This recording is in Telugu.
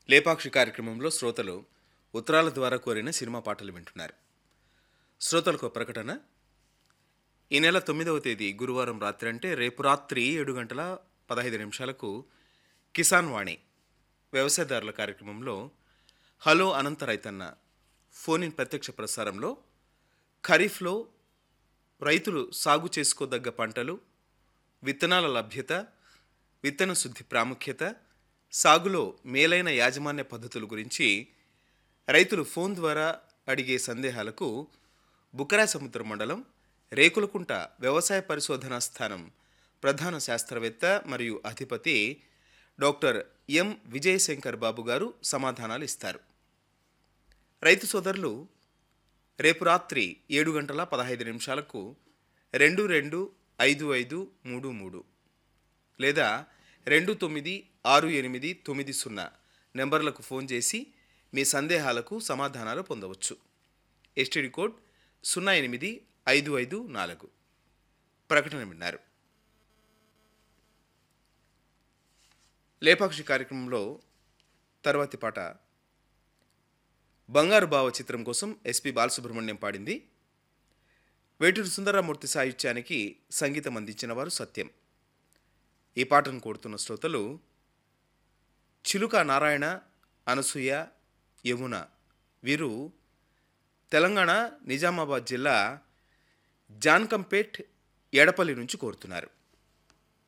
లేపాక్షి కార్యక్రమంలో శ్రోతలు ఉత్తరాల ద్వారా కోరిన సినిమా పాటలు వింటున్నారు. శ్రోతలకు ప్రకటన. ఈ నెల 9వ తేదీ గురువారం రాత్రి, అంటే రేపు రాత్రి 7:15 కిసాన్ వాణి వ్యవసాయదారుల కార్యక్రమంలో హలో అనంత రైతన్న ఫోన్ ఇన్ ప్రత్యక్ష ప్రసారంలో ఖరీఫ్లో రైతులు సాగు చేసుకోదగ్గ పంటలు, విత్తనాల లభ్యత, విత్తన శుద్ధి ప్రాముఖ్యత, సాగులో మేలైన యాజమాన్య పద్ధతుల గురించి రైతులు ఫోన్ ద్వారా అడిగే సందేహాలకు బుక్కరాయ సముద్ర మండలం రేకులకుంట వ్యవసాయ పరిశోధనా స్థానం ప్రధాన శాస్త్రవేత్త మరియు అధిపతి డాక్టర్ ఎం విజయశంకర్ బాబు గారు సమాధానాలు ఇస్తారు. రైతు సోదరులు రేపు రాత్రి 7:15 225533 లేదా 296890 నెంబర్లకు ఫోన్ చేసి మీ సందేహాలకు సమాధానాలు పొందవచ్చు. STD code 08554. ప్రకటన విన్నారు. లేపాక్షి కార్యక్రమంలో తర్వాతి పాట బంగారు బావ చిత్రం కోసం ఎస్పి బాలసుబ్రహ్మణ్యం పాడింది. వేటూరి సుందరమూర్తి సాహిత్యానికి సంగీతం అందించిన వారు సత్యం. ఈ పాటను కోరుతున్న శ్రోతలు చిలుక నారాయణ, అనసూయ, యమున. వీరు తెలంగాణ నిజామాబాద్ జిల్లా జాన్కంపేట్, ఎడపల్లి నుంచి కోరుతున్నారు.